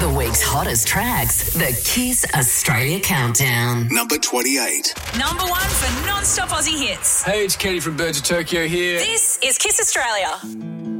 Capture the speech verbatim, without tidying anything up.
The week's hottest tracks, the Kiss Australia Countdown. Number twenty-eight. Number one for non-stop Aussie hits. Hey, it's Kenny from Birds of Tokyo here. This is Kiss Australia.